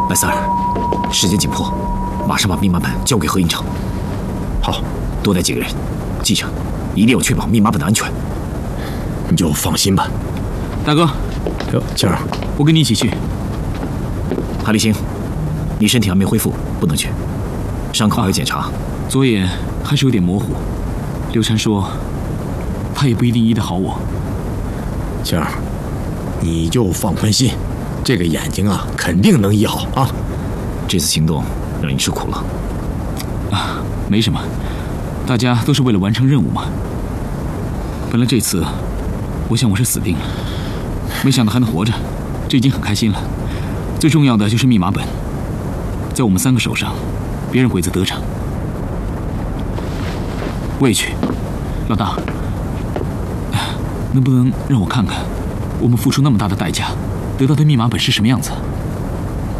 白三儿，时间紧迫，马上把密码本交给何营长。 好， 多带几个人，记着，一定要确保密码本的安全。 你就放心吧。 大哥， 哟，青儿， 我跟你一起去。 韩立新，你身体还没恢复，不能去，伤口还要检查。 左眼还是有点模糊，刘禅说，他也不一定医得好我。 青儿，你就放宽心，这个眼睛啊，肯定能医好啊。 这次行动让你吃苦了。 啊，没什么，大家都是为了完成任务嘛。本来这次，我想我是死定了，没想到还能活着，这已经很开心了。最重要的就是密码本，在我们3个手上，别人鬼则得逞。我也去，老大，能不能让我看看，我们付出那么大的代价，得到的密码本是什么样子？